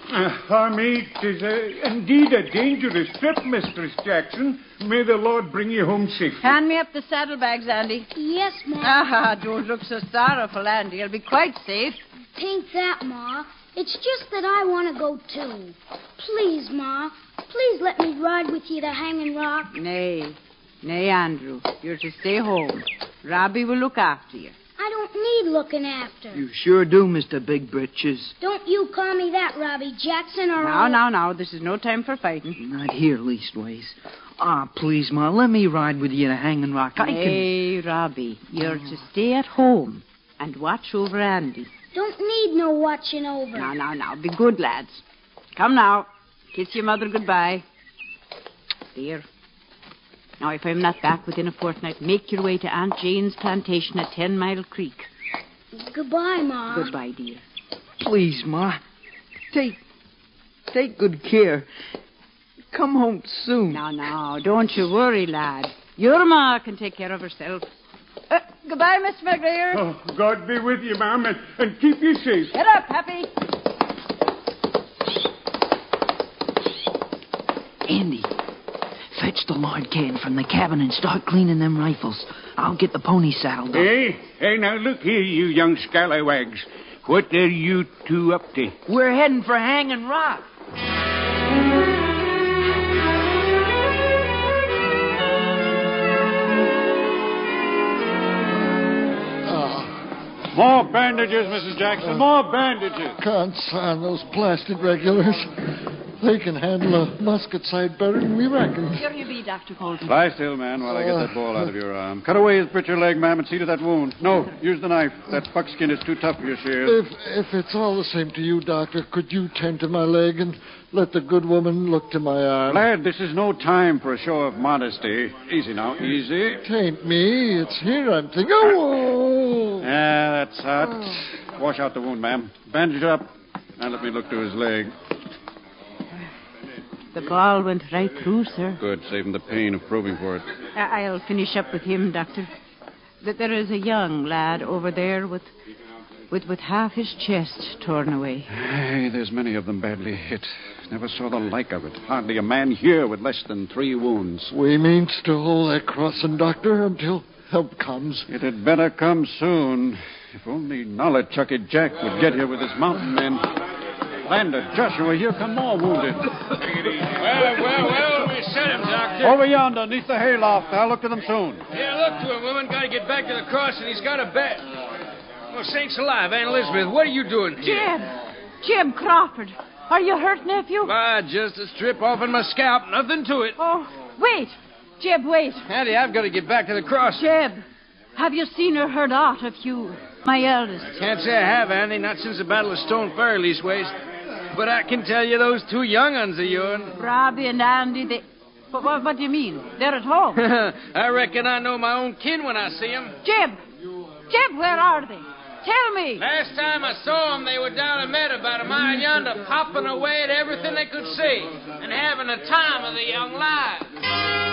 For me, 'tis indeed a dangerous trip, Mistress Jackson. May the Lord bring you home safe. Hand me up the saddlebags, Andy. Yes, Ma. Don't look so sorrowful, Andy. You'll be quite safe. Tain't that, Ma. It's just that I want to go, too. Please, Ma. Please let me ride with you to Hanging Rock. Nay, Andrew. You're to stay home. Robbie will look after you. I don't need looking after. You sure do, Mr. Big Britches. Don't you call me that, Robbie Jackson, or Now. This is no time for fighting. Not here, leastways. Please, Ma, let me ride with you to Hanging Rock. Hey, Robbie, you're to stay at home and watch over Andy. Don't need no watching over. Now. Be good, lads. Come now. Kiss your mother goodbye. Dear. Now, if I'm not back within a fortnight, make your way to Aunt Jane's plantation at 10 Mile Creek. Goodbye, Ma. Goodbye, dear. Please, Ma. Take good care. Come home soon. Now, don't you worry, lad. Your ma can take care of herself. Goodbye, Mr. McGregor. Oh, God be with you, ma'am, and keep you safe. Get up, Happy. Andy, fetch the Lord Ken from the cabin and start cleaning them rifles. I'll get the pony saddled up. Hey, now look here, you young scallywags. What are you two up to? We're heading for Hanging Rock. More bandages, Mrs. Jackson. More bandages. Can't stand those blasted regulars. They can handle a musket sight better than we reckon. Here you be, Dr. Colton. Lie still, man, while I get that ball out of your arm. Cut away his butcher leg, ma'am, and see to that wound. No, use the knife. That buckskin is too tough for your shears. If it's all the same to you, Doctor, could you tend to my leg and let the good woman look to my arm? Lad, this is no time for a show of modesty. Easy now, easy. Tain't me. It's here I'm thinking. Oh! That's hot. Wash out the wound, ma'am. Bandage it up. Now let me look to his leg. The ball went right through, sir. Good, saving the pain of probing for it. I'll finish up with him, Doctor. There is a young lad over there with half his chest torn away. Hey, there's many of them badly hit. Never saw the like of it. Hardly a man here with less than 3 wounds. We means to hold that crossing, Doctor, until help comes. It had better come soon. If only Nollichucky Jack would get here with his mountain men. Lander, Joshua, here come more wounded. Well, we sent him, Doctor. Over yonder, neath the hayloft. I'll look to them soon. Yeah, look to him, woman. Got to get back to the cross, and he's got a bet. Well, sakes alive, Aunt Elizabeth, what are you doing here? Jim Crawford. Are you hurt, nephew? Just a strip off in my scalp. Nothing to it. Oh, wait. Jeb, wait. Auntie, I've got to get back to the cross. Jeb, have you seen or heard aught of you, my eldest? Can't say I have, Auntie. Not since the Battle of Stone Ferry, leastways. But I can tell you those 2 young uns of yours. Robbie and Andy, they... What do you mean? They're at home. I reckon I know my own kin when I see them. Jeb, where are they? Tell me. Last time I saw them, they were down in Meadow about a mile yonder, popping away at everything they could see and having the time of their young lives.